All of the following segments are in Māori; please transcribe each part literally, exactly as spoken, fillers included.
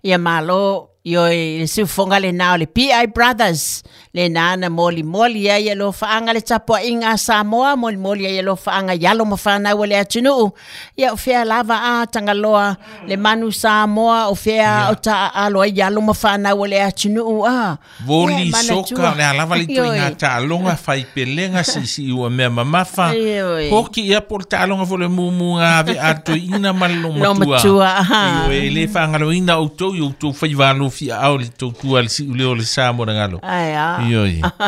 ia malo yo le sifonga le nao le P I Brothers le nana moli moli ya ia lo faanga le tapo inga Samoa moli moli ya lo faanga yalo mafana wale atunu ia ofea lava a tangaloa le manu Samoa ofea o ta alo yalo mafana wale atunu a voli soka le lava le tuinga ta longa fai pelenga sisi o me mamafa hoki ia porta longa vole mumu ave ato ina malo matua io le faanga lo ina o to yo to fai valo fi au le totua le si le o le Samoa ngalo ai Iyo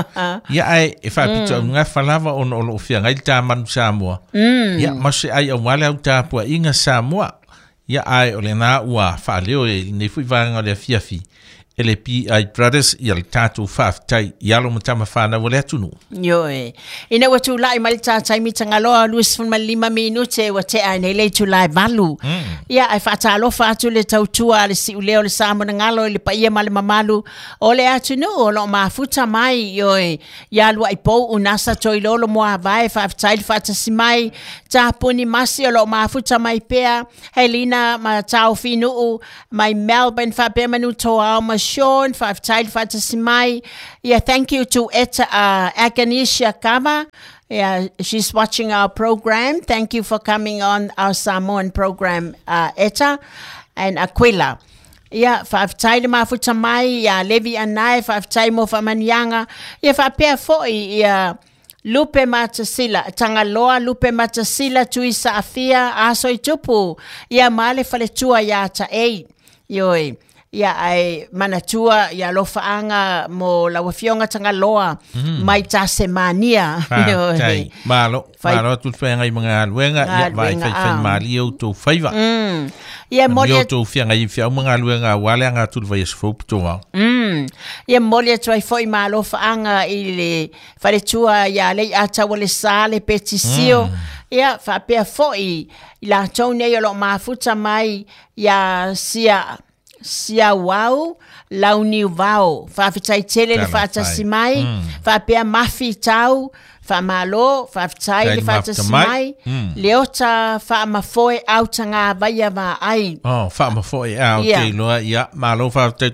ya ai e fa pito nga falava on on ofia ngai ta manu Samoa ya mase ai o wale au ta po inga Samoa ya ai o le na ua fa leo e ne fui vanga le fiafi ele P I Brothers ya le tatu faftai yalo mtama fana wale atunu yo e ina watu lai malta tai mitangalo luis fun malima minute wate ai le tu lai valu ya ai fa ta lo fa tu le tautua le si uleo le Samoa ngalo le paia mal mamalu o le atunu o lo mafuta mai yo e ya lu ai po unasa toilolo mo vai fa tai fa ta simai ta puni masi o lo mafuta mai pea Helena ma tau finu mai Melbourne fa pe manu toa ma Sean, five child Fatima. Yeah, thank you to Eta uh, Aganisha Kava. Yeah, she's watching our program. Thank you for coming on our Samoan program, uh, Eta and Aquila. Yeah, five child Mafutamai, yeah, Levi and I, five child Mofamanyanga. Yeah, five pair for yeah. Lupe Matasila, Tangaloa, Lupe Matasila, Tuisa Afia, Aso Itupu. Yeah, Male Faletua Yata eight. Yoi. Ya ai manatua ya lofaanga mo la wafionga Tangaloa mm. mai ta semania ah, tai malo malo tu fenga i mga luenga ya vai fai fai mali o to faiva mm. ya molia to fianga i fia mga luenga wale anga tu vai sfop to wa mm ya molia tu foi malo faanga ile faletua ya le ata wale sale petisio mm. ya fa pe foi la tone yo lo mafuta mai ya sia sia wau launi vau fa fitai tele le fa tasimai fa pe mafi tau fa malo fa fitai le fa tasimai leota fa mafoi au tanga vaya va ai oh fa mafoi au te lo ya malo fa te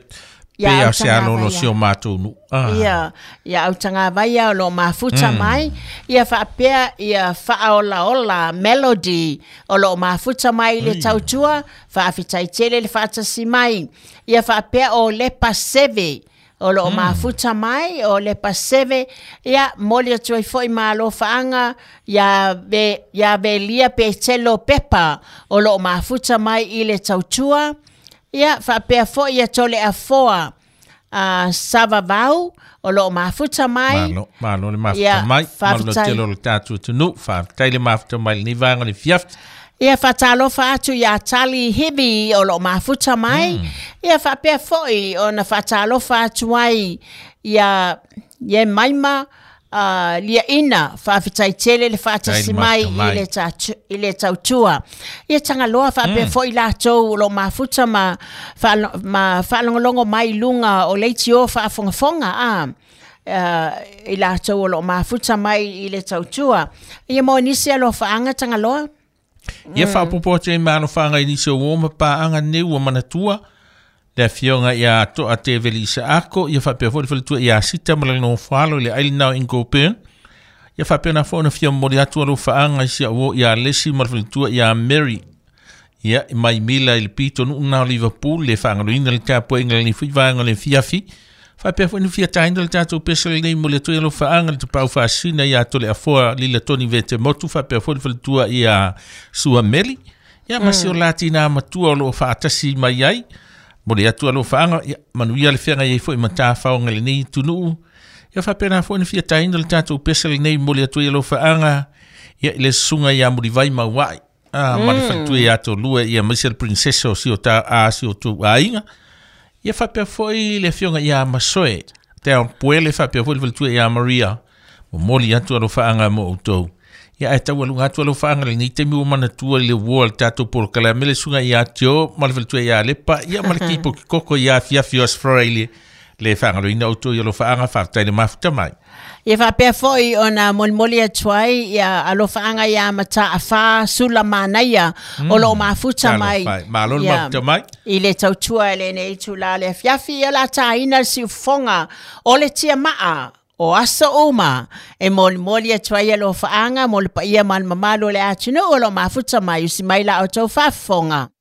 pe sia lo lo sio mato nu ya ya au tanga vaya lo mafuta mai ya fa pe ya fa ola ola melody o lo mafuta mai le tautua fa fitai tele le fa tasimai ya fa pe o le paseve o lo mm. mafuta mai o le paseve ya molia toi foi malo faanga ya be ya belia pe telo pepa o lo mafuta mai ile tautua ya fa pe foi ya tole afoa a savavau o lo mafuta mai malo malo le mafuta yeah, mai malo telo le tatu tunu fa taile mafuta mai ni vanga ni fiaft ia fatalo fatu ya tali hivi o lo mafuta mai mm. ia fa pe foi ona fatalo fatu ai ya ye maima uh, lia ina fa fitai tele le fata simai ile ta ile tautua ia tanga loa fa pe foi la to lo mafuta ma fa ma fa longo mai lunga o leitio fa fonga fonga a uh, ila to lo mafuta mai ile tautua ia mo nisi lo fa anga tanga loa ia fa popo te mano fanga ini so woma pa anga ne wo manatua le fionga ia to a te velisa ako ia fa pe fo fo tu ia sita malano falo le ai now in copen ia fa pe na fo na fiam mo dia tu lo fa anga sia wo ia lesi mal tu ia Mary ia mai mila il pito no na Liverpool le fanga lo ina le capo inga le fi vanga le fiafi fa pe fo ni fia taindol tato pesel nei mo le tu lo fa anga tu pa fa sina ia to le afo li le toni vete motu fa pe fo fo tu ia sua meli ia masio latina matua lo fa tasi mai ai mo le atu lo fa anga manuia le fenga ia fo mata fa ngale nei tunu ia fa pe na fo ni fia taindol tato pesel nei mo le tu lo fa anga ia le sunga ia mo di vai ma wai ah ma le fa tu ia to lua ia Michelle Princess o si o ta a si o tu ainga ia fa pe foi le fionga ia masoe te on puele fa pe foi le tu ia Maria mo moli atu lo fa anga mo to ia eta walu atu lo fa anga ni te mi mana tu le wall tato por kala mele sunga ia tio mal tu ia le pa ia mal ki po koko ia fia fio Australia le whangaloina o tui alo whaanga whaktai le mafuta mai. Ia whapea foi o na molimoli atuai ia alofaanga ia mata a wha sula manaia o lo mafuta mai. Malolo mafuta mai. I le tautua le ne itu la le fiafi ia la taina si ufonga o le tia maa o asa uma e molimoli atuai alo whaanga mo le pa ia man mamalo le atino o lo mafuta mai usi mai la o tau whafonga.